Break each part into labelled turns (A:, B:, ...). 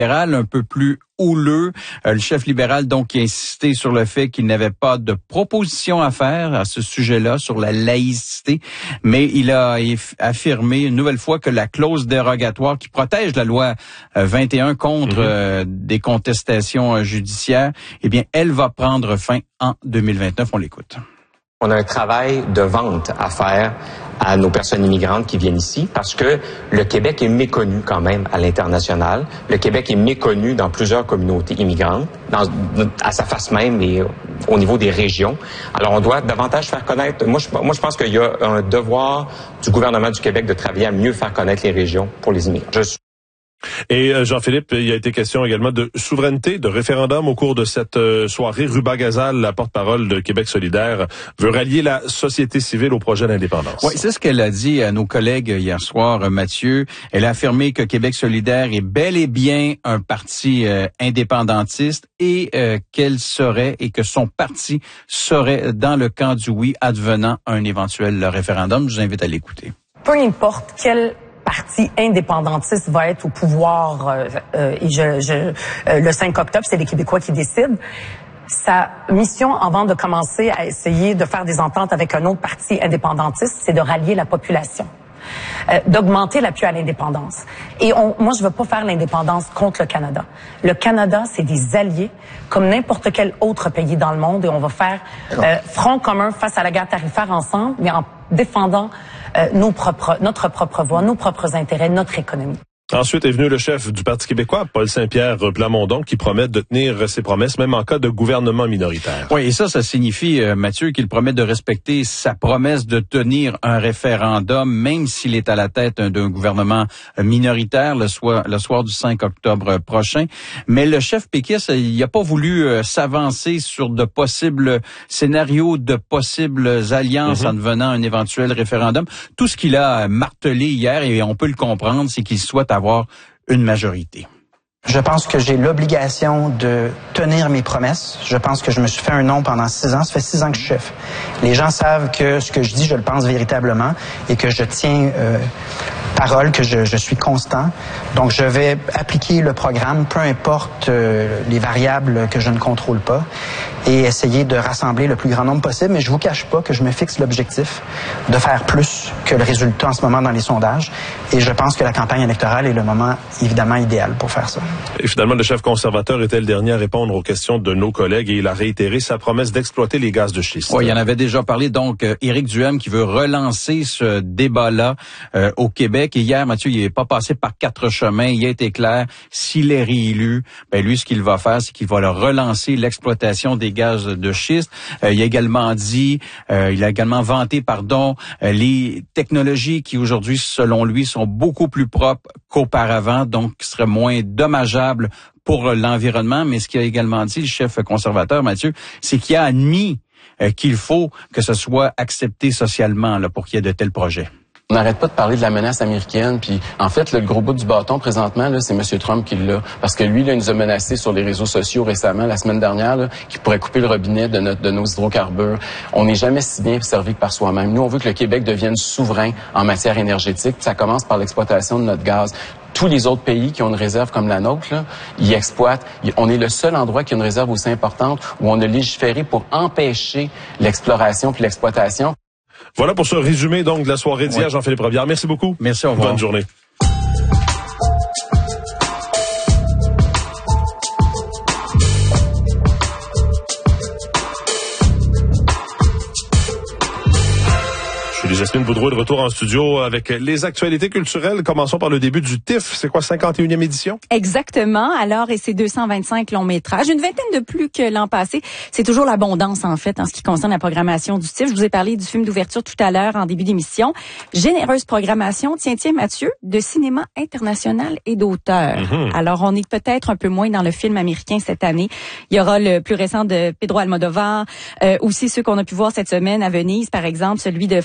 A: un peu plus houleux. Le chef libéral, donc, qui a insisté sur le fait qu'il n'avait pas de proposition à faire à ce sujet-là, sur la laïcité, mais il a affirmé une nouvelle fois que la clause dérogatoire qui protège la loi 21 contre des contestations judiciaires, eh bien, elle va prendre fin en 2029. On l'écoute.
B: On a un travail de vente à faire à nos personnes immigrantes qui viennent ici parce que le Québec est méconnu quand même à l'international. Le Québec est méconnu dans plusieurs communautés immigrantes, à sa face même et au niveau des régions. Alors, on doit davantage faire connaître. Moi, je pense qu'il y a un devoir du gouvernement du Québec de travailler à mieux faire connaître les régions pour les immigrants.
C: Et Jean-Philippe, il y a été question également de souveraineté, de référendum au cours de cette soirée. Ruba Gazal, la porte-parole de Québec solidaire, veut rallier la société civile au projet d'indépendance.
A: Oui, c'est ce qu'elle a dit à nos collègues hier soir, Mathieu. Elle a affirmé que Québec solidaire est bel et bien un parti indépendantiste et qu'elle serait et que son parti serait dans le camp du oui advenant un éventuel référendum. Je vous invite à l'écouter.
D: Peu importe quel parti indépendantiste va être au pouvoir le 5 octobre, c'est les Québécois qui décident. Sa mission, avant de commencer à essayer de faire des ententes avec un autre parti indépendantiste, c'est de rallier la population, d'augmenter l'appui à l'indépendance. Et moi, je veux pas faire l'indépendance contre le Canada. Le Canada, c'est des alliés, comme n'importe quel autre pays dans le monde, et on va faire front commun face à la guerre tarifaire ensemble, mais en défendant notre propre voix, nos propres intérêts, notre économie.
C: Ensuite est venu le chef du Parti québécois, Paul Saint-Pierre Plamondon, qui promet de tenir ses promesses, même en cas de gouvernement minoritaire.
A: Oui, et ça signifie, Mathieu, qu'il promet de respecter sa promesse de tenir un référendum, même s'il est à la tête d'un gouvernement minoritaire le soir du 5 octobre prochain. Mais le chef péquiste, il n'a pas voulu s'avancer sur de possibles scénarios, de possibles alliances en devenant un éventuel référendum. Tout ce qu'il a martelé hier, et on peut le comprendre, c'est qu'il souhaite avoir une majorité.
E: Je pense que j'ai l'obligation de tenir mes promesses. Je pense que je me suis fait un nom pendant 6 ans. Ça fait 6 ans que je suis chef. Les gens savent que ce que je dis, je le pense véritablement et que je tiens parole, que je suis constant. Donc, je vais appliquer le programme, peu importe les variables que je ne contrôle pas, et essayer de rassembler le plus grand nombre possible. Mais je vous cache pas que je me fixe l'objectif de faire plus que le résultat en ce moment dans les sondages. Et je pense que la campagne électorale est le moment, évidemment, idéal pour faire ça.
C: Et finalement, le chef conservateur était le dernier à répondre aux questions de nos collègues et il a réitéré sa promesse d'exploiter les gaz de schiste.
A: Oui, il en avait déjà parlé. Donc, Éric Duhem qui veut relancer ce débat-là au Québec. Et hier, Mathieu, il n'est pas passé par 4 chemins. Il a été clair. S'il est réélu, lui, ce qu'il va faire, c'est qu'il va relancer l'exploitation des gaz de schiste. Il a également dit, il a également vanté, les technologies qui aujourd'hui, selon lui, sont beaucoup plus propres qu'auparavant, donc qui seraient moins dommageables pour l'environnement. Mais ce qu'il a également dit, le chef conservateur, Mathieu, c'est qu'il a admis qu'il faut que ce soit accepté socialement là, pour qu'il y ait de tels projets.
F: On n'arrête pas de parler de la menace américaine, puis en fait, le gros bout du bâton présentement, là, c'est M. Trump qui l'a. Parce que lui, là, il nous a menacé sur les réseaux sociaux récemment, la semaine dernière, là, qu'il pourrait couper le robinet de nos hydrocarbures. On n'est jamais si bien servi que par soi-même. Nous, on veut que le Québec devienne souverain en matière énergétique. Ça commence par l'exploitation de notre gaz. Tous les autres pays qui ont une réserve comme la nôtre, là, ils exploitent. On est le seul endroit qui a une réserve aussi importante où on a légiféré pour empêcher l'exploration puis l'exploitation.
C: Voilà pour ce résumé donc de la soirée d'hier, Jean-Philippe Robillard. Merci beaucoup.
A: Merci, au revoir.
C: Bonne journée. Jasmine Boudreau de retour en studio avec les actualités culturelles. Commençons par le début du TIFF. C'est quoi, 51e édition?
G: Exactement. Alors, et c'est 225 longs métrages. Une vingtaine de plus que l'an passé. C'est toujours l'abondance, en fait, en ce qui concerne la programmation du TIFF. Je vous ai parlé du film d'ouverture tout à l'heure en début d'émission. Généreuse programmation, tiens, Mathieu, de cinéma international et d'auteur. Alors, on est peut-être un peu moins dans le film américain cette année. Il y aura le plus récent de Pedro Almodovar, aussi ceux qu'on a pu voir cette semaine à Venise, par exemple, celui de Florence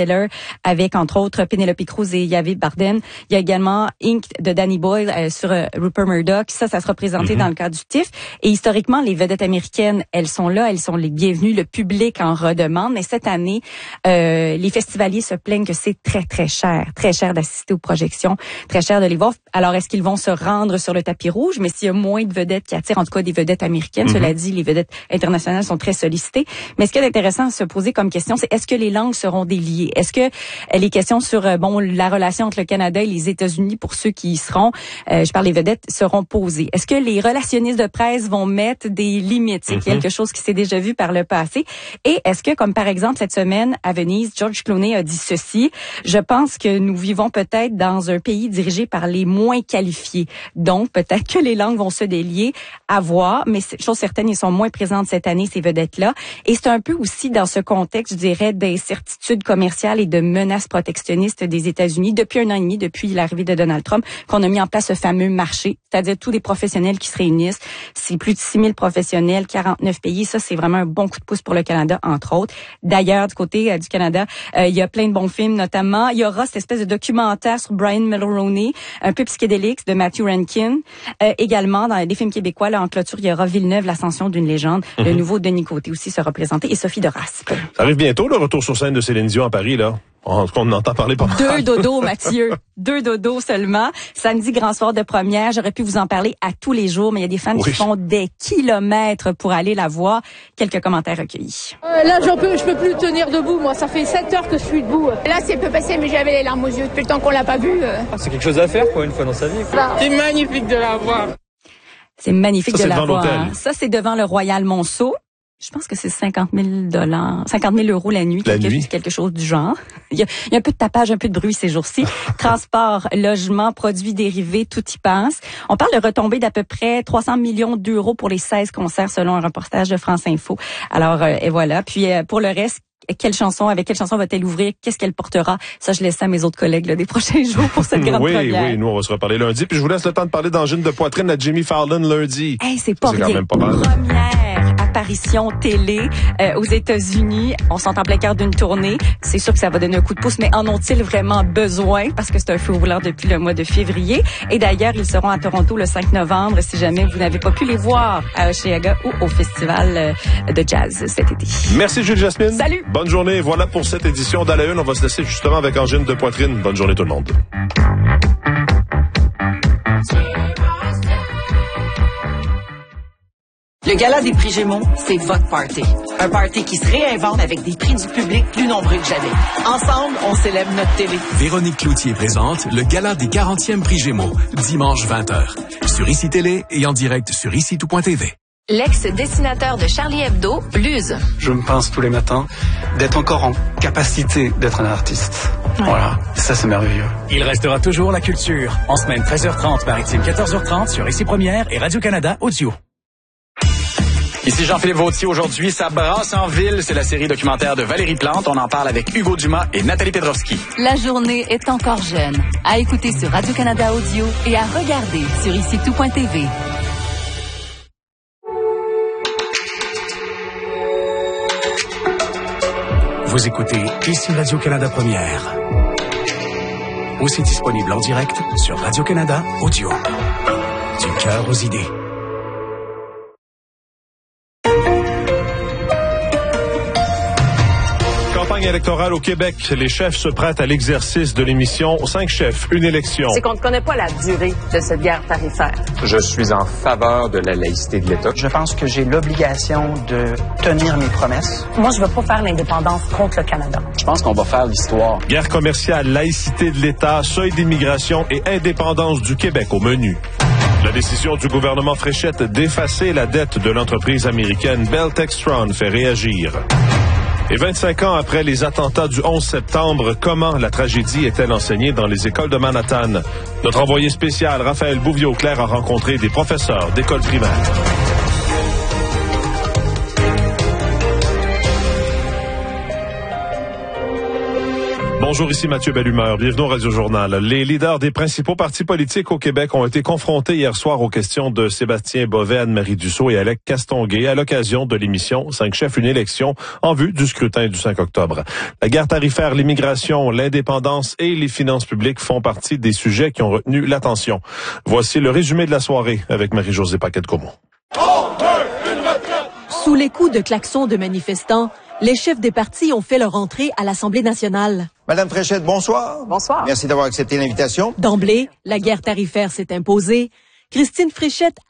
G: Zeller avec, entre autres, Penelope Cruz et Javier Bardem. Il y a également Inc. de Danny Boyle sur Rupert Murdoch. Ça sera présenté dans le cadre du TIFF. Et historiquement, les vedettes américaines, elles sont là, elles sont les bienvenues. Le public en redemande. Mais cette année, les festivaliers se plaignent que c'est très, très cher d'assister aux projections, très cher de les voir. Alors, est-ce qu'ils vont se rendre sur le tapis rouge? Mais s'il y a moins de vedettes qui attirent, en tout cas des vedettes américaines, cela dit, les vedettes internationales sont très sollicitées. Mais ce qui est intéressant à se poser comme question, c'est est-ce que les langues seront déliées? Est-ce que les questions sur la relation entre le Canada et les États-Unis, pour ceux qui y seront, je parle des vedettes, seront posées? Est-ce que les relationnistes de presse vont mettre des limites? C'est quelque chose qui s'est déjà vu par le passé. Et est-ce que, comme par exemple cette semaine à Venise, George Clooney a dit ceci: je pense que nous vivons peut-être dans un pays dirigé par les moins qualifiés. Donc, peut-être que les langues vont se délier, à voir, mais chose certaine, ils sont moins présentes cette année, ces vedettes-là. Et c'est un peu aussi dans ce contexte, je dirais, d'incertitude commerciale et de menaces protectionnistes des États-Unis depuis 1 an et demi, depuis l'arrivée de Donald Trump, qu'on a mis en place ce fameux marché, c'est-à-dire tous les professionnels qui se réunissent. C'est plus de 6 000 professionnels, 49 pays. Ça, c'est vraiment un bon coup de pouce pour le Canada, entre autres. D'ailleurs, du côté du Canada, il y a plein de bons films, notamment. Il y aura cette espèce de documentaire sur Brian Mulroney, un peu psychédélique, de Matthew Rankin. Également, dans des films québécois, là, en clôture, il y aura Villeneuve, l'ascension d'une légende. Le nouveau Denis Côté aussi sera présenté, et Sophie de Raspe.
C: Ça arrive bientôt, le retour sur scène de Céline Dion à Paris, là. On entend parler pas mal.
G: 2 dodos, Mathieu. 2 dodos seulement. Samedi, grand soir de première. J'aurais pu vous en parler à tous les jours, mais il y a des fans qui font des kilomètres pour aller la voir. Quelques commentaires recueillis.
H: Là, je peux plus tenir debout, moi. Ça fait 7 heures que je suis debout.
I: Là, c'est peu passé, mais j'avais les larmes aux yeux depuis le temps qu'on l'a pas vue.
J: C'est quelque chose à faire, quoi, une fois dans sa vie.
H: C'est magnifique de la voir.
G: C'est magnifique de la voir.
C: L'hôtel.
G: Ça, c'est devant le Royal Monceau. Je pense que c'est 50 000 € la nuit, quelque chose du genre. Il y a un peu de tapage, un peu de bruit ces jours-ci. Transport, logement, produits dérivés, tout y passe. On parle de retombées d'à peu près 300 millions d'euros pour les 16 concerts selon un reportage de France Info. Alors, et voilà. Puis, pour le reste, avec quelle chanson va-t-elle ouvrir? Qu'est-ce qu'elle portera? Ça, je laisse ça à mes autres collègues là, des prochains jours pour cette grande première.
C: Oui, nous, on va se reparler lundi. Puis je vous laisse le temps de parler d'angine de poitrine à Jimmy Fallon lundi.
G: Hey, c'est pas rien.
C: Quand même pas mal.
G: Première apparition télé aux États-Unis. On s'en en plein cœur d'une tournée. C'est sûr que ça va donner un coup de pouce, mais en ont-ils vraiment besoin? Parce que c'est un feu roulant depuis le mois de février. Et d'ailleurs, ils seront à Toronto le 5 novembre si jamais vous n'avez pas pu les voir à Osheaga ou au Festival de Jazz cet été.
C: Merci, Jules Jasmine.
G: Salut!
C: Bonne journée. Voilà pour cette édition d'À la Une. On va se laisser justement avec angine de poitrine. Bonne journée tout le monde.
K: Le Gala des prix Gémeaux, c'est votre party. Un party qui se réinvente avec des prix du public plus nombreux que jamais. Ensemble, on célèbre notre télé.
L: Véronique Cloutier présente le Gala des 40e prix Gémeaux, dimanche 20h. Sur ICI Télé et en direct sur ICITout.tv.
M: L'ex-dessinateur de Charlie Hebdo, Luz.
N: Je me pince tous les matins d'être encore en capacité d'être un artiste. Ouais. Voilà, ça c'est merveilleux.
O: Il restera toujours la culture. En semaine 13h30, maritime 14h30 sur ICI Première et Radio-Canada Audio.
P: Ici Jean-Philippe Vautier. Aujourd'hui, ça brasse en ville. C'est la série documentaire de Valérie Plante. On en parle avec Hugo Dumas et Nathalie Pedrovski.
M: La journée est encore jeune. À écouter sur Radio-Canada Audio et à regarder sur ICITout.tv.
O: Vous écoutez ici Radio-Canada Première. Aussi disponible en direct sur Radio-Canada Audio. Du cœur aux idées.
C: Campagne électorale au Québec. Les chefs se prêtent à l'exercice de l'émission 5 chefs, une élection.
Q: C'est qu'on ne connaît pas la durée de cette guerre tarifaire.
B: Je suis en faveur de la laïcité de l'État.
E: Je pense que j'ai l'obligation de tenir mes promesses.
D: Moi, je ne veux pas faire l'indépendance contre le Canada.
F: Je pense qu'on va faire l'histoire.
C: Guerre commerciale, laïcité de l'État, seuil d'immigration et indépendance du Québec au menu. La décision du gouvernement Fréchette d'effacer la dette de l'entreprise américaine Bell Textron fait réagir. Et 25 ans après les attentats du 11 septembre, comment la tragédie est-elle enseignée dans les écoles de Manhattan? Notre envoyé spécial, Raphaël Bouvier-Auclair, a rencontré des professeurs d'écoles primaires. Bonjour, ici Mathieu Bellumeur. Bienvenue au Radio Journal. Les leaders des principaux partis politiques au Québec ont été confrontés hier soir aux questions de Sébastien Bovet, Anne-Marie Dussault et Alex Castonguay à l'occasion de l'émission 5 chefs, une élection en vue du scrutin du 5 octobre. La guerre tarifaire, l'immigration, l'indépendance et les finances publiques font partie des sujets qui ont retenu l'attention. Voici le résumé de la soirée avec Marie-Josée Paquette-Comont.
R: Sous les coups de klaxons de manifestants, les chefs des partis ont fait leur entrée à l'Assemblée nationale.
S: Madame Fréchette, bonsoir.
Q: Bonsoir.
S: Merci d'avoir accepté l'invitation.
R: D'emblée, la guerre tarifaire s'est imposée. Christine Fréchette